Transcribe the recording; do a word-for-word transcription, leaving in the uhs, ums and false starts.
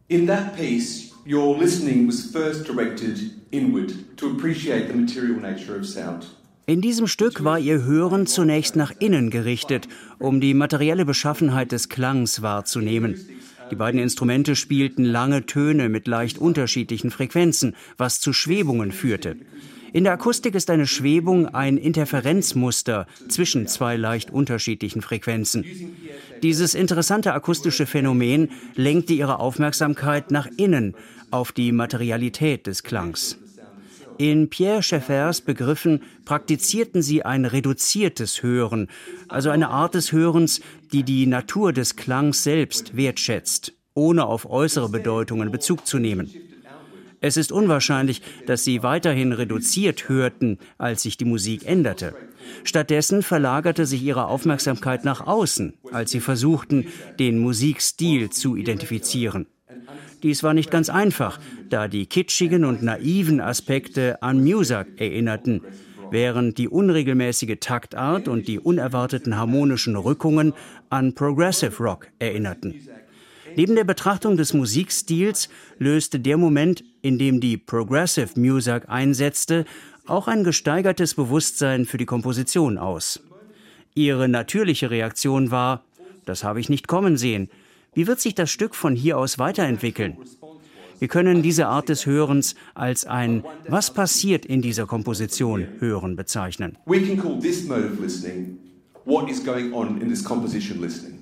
In that piece, your listening was first directed inward to appreciate the material nature of sound. In diesem Stück war ihr Hören zunächst nach innen gerichtet, um die materielle Beschaffenheit des Klangs wahrzunehmen. Die beiden Instrumente spielten lange Töne mit leicht unterschiedlichen Frequenzen, was zu Schwebungen führte. In der Akustik ist eine Schwebung ein Interferenzmuster zwischen zwei leicht unterschiedlichen Frequenzen. Dieses interessante akustische Phänomen lenkte ihre Aufmerksamkeit nach innen, auf die Materialität des Klangs. In Pierre Schaeffers Begriffen praktizierten sie ein reduziertes Hören, also eine Art des Hörens, die die Natur des Klangs selbst wertschätzt, ohne auf äußere Bedeutungen Bezug zu nehmen. Es ist unwahrscheinlich, dass sie weiterhin reduziert hörten, als sich die Musik änderte. Stattdessen verlagerte sich ihre Aufmerksamkeit nach außen, als sie versuchten, den Musikstil zu identifizieren. Dies war nicht ganz einfach, da die kitschigen und naiven Aspekte an Muzak erinnerten, während die unregelmäßige Taktart und die unerwarteten harmonischen Rückungen an Progressive Rock erinnerten. Neben der Betrachtung des Musikstils löste der Moment, in dem die Progressive Muzak einsetzte, auch ein gesteigertes Bewusstsein für die Komposition aus. Ihre natürliche Reaktion war: Das habe ich nicht kommen sehen. Wie wird sich das Stück von hier aus weiterentwickeln? Wir können diese Art des Hörens als ein „Was passiert in dieser Komposition?“ Hören bezeichnen. We can call this mode of listening what is going on in this composition listening.